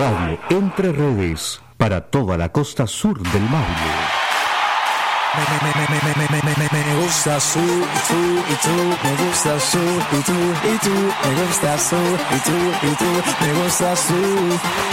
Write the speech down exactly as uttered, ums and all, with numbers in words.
Radio Entre Redes para toda la costa sur del Maule. Me, me, me, me, me, me, me, me, me gusta su y tú y tú, me gusta su y tú y tú, me gusta su y tú y tú, me gusta su.